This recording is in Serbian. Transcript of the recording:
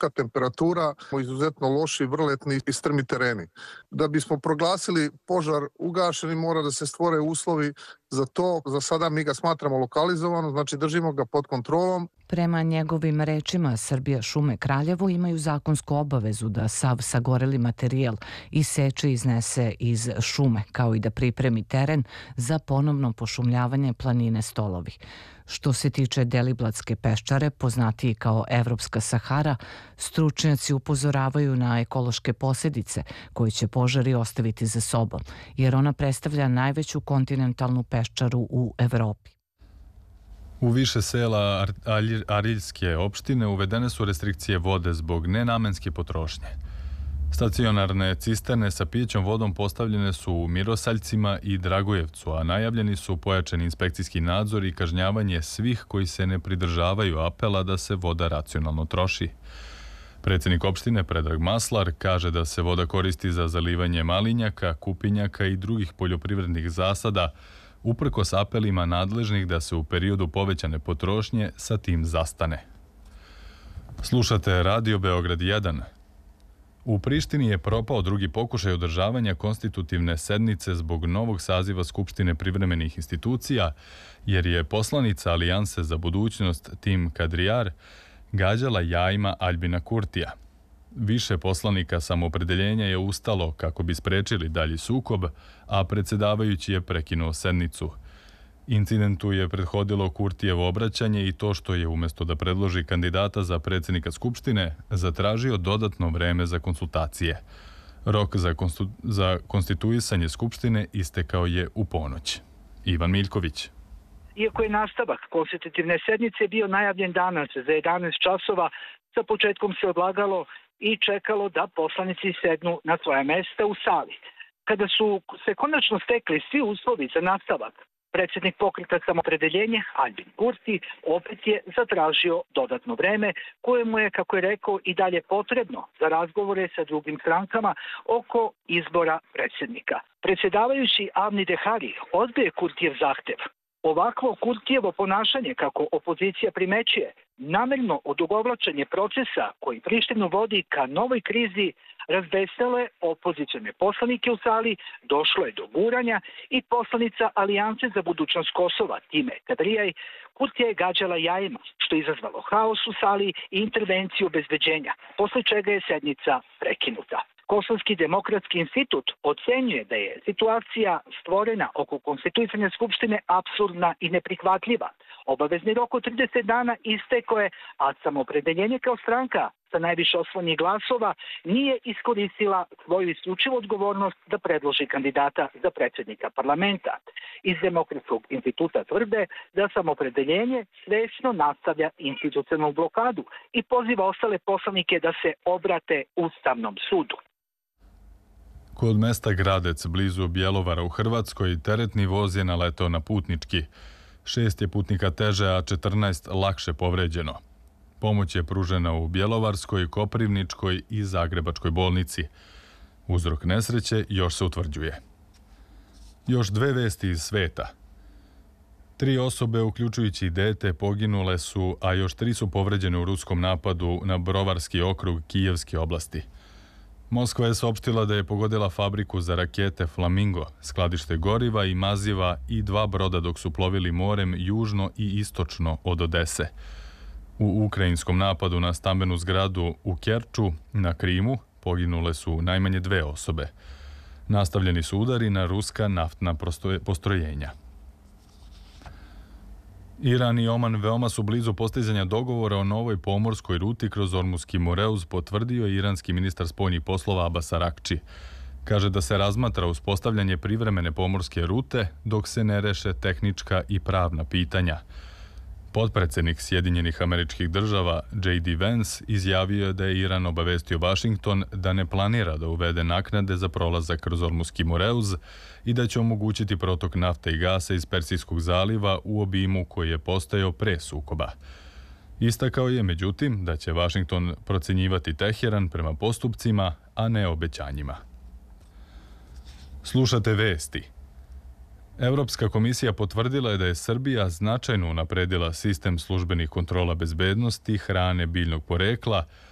visoka temperatura, izuzetno loši vrletni i strmi tereni. Da bismo proglasili požar ugašeni, mora da se stvore uslovi za to. Za sada mi ga smatramo lokalizovano, znači držimo ga pod kontrolom. Prema njegovim rečima, Srbija šume Kraljevo imaju zakonsku obavezu da sav sagoreli materijal iseče i iznese iz šume, kao i da pripremi teren za ponovno pošumljavanje planine Stolovi. Što se tiče Deliblatske peščare, poznatiji kao Evropska Sahara, stručnjaci upozoravaju na ekološke posljedice koje će požari ostaviti za sobom, jer ona predstavlja najveću kontinentalnu peščaru u Evropi. U više sela Ariljske opštine uvedene su restrikcije vode zbog nenamenske potrošnje. Stacionarne cisterne sa pijećom vodom postavljene su u Mirosaljcima i Dragojevcu, a najavljeni su pojačani inspekcijski nadzor i kažnjavanje svih koji se ne pridržavaju apela da se voda racionalno troši. Predsjednik opštine Predrag Maslar kaže da se voda koristi za zalivanje malinjaka, kupinjaka i drugih poljoprivrednih zasada, uprkos apelima nadležnih da se u periodu povećane potrošnje sa tim zastane. Slušate Radio Beograd 1. U Prištini je propao drugi pokušaj održavanja konstitutivne sednice zbog novog saziva Skupštine privremenih institucija, jer je poslanica Alijanse za budućnost Tim Kadrijar gađala jajima Aljbina Kurtija. Više poslanika samoopredeljenja je ustalo kako bi sprečili dalji sukob, a predsjedavajući je prekinuo sednicu. Incidentu je prethodilo Kurtijevo obraćanje i to što je umjesto da predloži kandidata za predsjednika Skupštine zatražio dodatno vreme za konsultacije. Rok za konstituisanje Skupštine istekao je u ponoć. Ivan Miljković. Iako je nastavak konstitutivne sednice bio najavljen danas za 11 časova, sa početkom se odlagalo i čekalo da poslanici sednu na svoja mesta u sali. Kada su se konačno stekli svi uslovi za nastavak, predsjednik Pokreta samoopredeljenja Aljbin Kurti opet je zatražio dodatno vreme koje mu je, kako je rekao, i dalje potrebno za razgovore sa drugim strankama oko izbora predsjednika. Predsjedavajući Avni Dehari odbije Kurtijev zahtev. Ovakvo Kurtijevo ponašanje, kako opozicija primećuje, namerno odugovlačenje procesa koji Prištinu vodi ka novoj krizi, razvesele opozicione poslanike u sali, došlo je do guranja i poslanica Alijanse za budućnost Kosova, Time Kadrijaj, Kurtija je gađala jajima, što je izazvalo haos u sali i intervenciju obezbeđenja, posle čega je sednica prekinuta. Kosovski demokratski institut ocenjuje da je situacija stvorena oko konstituisanja Skupštine apsurdna i neprihvatljiva. Obavezni rok od 30 dana istekao je, a samoopredeljenje kao stranka sa najviše osvojenih glasova nije iskoristila svoju isključivu odgovornost da predloži kandidata za predsjednika parlamenta. Iz Demokratskog instituta tvrde da samoopredeljenje svesno nastavlja institucionalnu blokadu i poziva ostale poslanike da se obrate Ustavnom sudu. Kod mesta Gradec, blizu Bjelovara u Hrvatskoj, teretni voz je naletao na putnički. 6 je putnika teže, a 14 lakše povređeno. Pomoć je pružena u Bjelovarskoj, Koprivničkoj i Zagrebačkoj bolnici. Uzrok nesreće još se utvrđuje. Još 2 vesti iz sveta. 3 osobe, uključujući dete, poginule su, a još 3 su povređene u ruskom napadu na Brovarski okrug Kijevske oblasti. Moskva je saopštila da je pogodila fabriku za rakete Flamingo, skladište goriva i maziva i 2 broda dok su plovili morem južno i istočno od Odese. U ukrajinskom napadu na stambenu zgradu u Kerču na Krimu poginule su najmanje 2 osobe. Nastavljeni su udari na ruska naftna postrojenja. Iran i Oman veoma su blizu postizanja dogovora o novoj pomorskoj ruti kroz Ormuski Moreuz, potvrdio je iranski ministar spoljnih poslova Abbas Arakči. Kaže da se razmatra uspostavljanje privremene pomorske rute dok se ne reše tehnička i pravna pitanja. Potpredsjednik Sjedinjenih Američkih Država J.D. Vance izjavio je da je Iran obavestio Washington da ne planira da uvede naknade za prolazak kroz Ormuski Moreuz i da će omogućiti protok nafte i gasa iz Persijskog zaliva u obimu koji je postojao pre sukoba. Istakao je, međutim, da će Washington procjenjivati Teheran prema postupcima, a ne obećanjima. Slušate vesti. Europska komisija potvrdila je da je Srbija značajno unapredila sistem službenih kontrola bezbednosti hrane biljnog porekla,